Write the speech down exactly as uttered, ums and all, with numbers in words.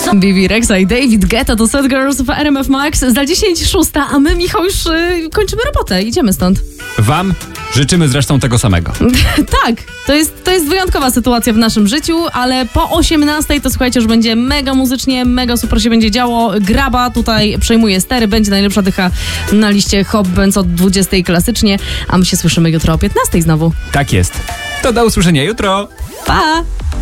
Bibi Rexa i David Guetta to Sad Girls w R M F Max. Za dziesięć szósta, a my, Michał, już y, kończymy robotę. Idziemy stąd. Wam życzymy zresztą tego samego. Tak, to jest, to jest wyjątkowa sytuacja w naszym życiu, ale po osiemnastej to słuchajcie, już będzie mega muzycznie, mega super się będzie działo. Graba tutaj przejmuje stery, będzie najlepsza dycha na liście Hot Bands od dwudziestej klasycznie, a my się słyszymy jutro o piętnastej znowu. Tak jest. To do usłyszenia jutro. Pa!